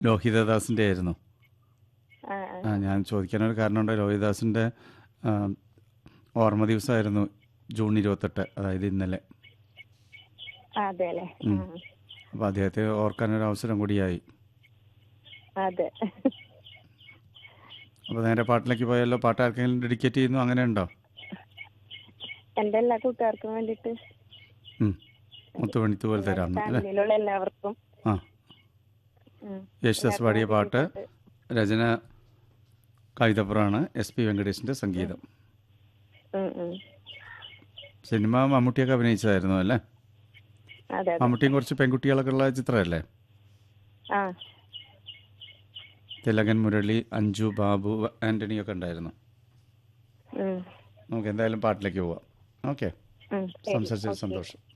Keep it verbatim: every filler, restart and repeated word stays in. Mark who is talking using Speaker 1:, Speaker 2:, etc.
Speaker 1: ലോഹിതദാസിൻ്റെ ആയിരുന്നു.
Speaker 2: ആ
Speaker 1: ആ ഞാൻ ചോദിക്കാനൊരു കാരണമുണ്ട്. ലോഹിതദാസിൻ്റെ ആ, ഓർമ്മ ദിവസമായിരുന്നു ജൂൺ ഇരുപത്തെട്ട്, അതായത് ഇന്നലെ.
Speaker 2: ആ, അതെ അല്ലേ.
Speaker 1: ഉം. അപ്പോൾ അദ്ദേഹത്തെ ഓർക്കാനൊരു അവസരം കൂടിയായി.
Speaker 2: അതെ.
Speaker 1: അപ്പോൾ നേരെ പാട്ടിലേക്ക് പോയാലോ? പാട്ട് ആർക്കെങ്കിലും ഡെഡിക്കേറ്റ് ചെയ്യുന്നു, അങ്ങനെ ഉണ്ടോ?
Speaker 2: എന്റെ എല്ലാ കൂട്ടുകാർക്കും വേണ്ടിട്ട്,
Speaker 1: ഉം. മുത്തുമണിത്ത് പോലെ തരാം അല്ലേ?
Speaker 2: ഫാമിലിയിലുള്ള എല്ലാവർക്കും.
Speaker 1: ആ
Speaker 2: ഉം.
Speaker 1: യേശുദാസ് പാടിയ പാട്ട്, രചന കവിതപ്പുറമാണ്, എസ് പി വെങ്കടേഷിൻ്റെ സംഗീതം.
Speaker 2: ഉം, ഉം.
Speaker 1: സിനിമ മമ്മൂട്ടിയൊക്കെ അഭിനയിച്ചതായിരുന്നു അല്ലേ?
Speaker 2: അതെ അതെ.
Speaker 1: മമ്മൂട്ടിയും കുറച്ച് പെൺകുട്ടികളൊക്കെ ഉള്ള ചിത്രമല്ലേ?
Speaker 2: ആ
Speaker 1: തിലകൻ, മുരളി, അഞ്ജു, ബാബു, ആൻ്റണിയൊക്കെ ഉണ്ടായിരുന്നു.
Speaker 2: ഉം.
Speaker 1: നമുക്ക് എന്തായാലും പാട്ടിലേക്ക് പോവാം. ഓക്കെ,
Speaker 2: ഉം. ശരി.
Speaker 1: സംസാരിച്ചതിൽ
Speaker 2: ഓക്കേ.
Speaker 1: സന്തോഷം.